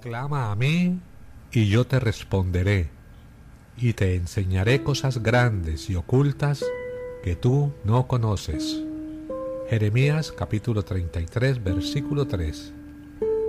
Clama a mí, y yo te responderé, y te enseñaré cosas grandes y ocultas que tú no conoces. Jeremías capítulo 33, versículo 3.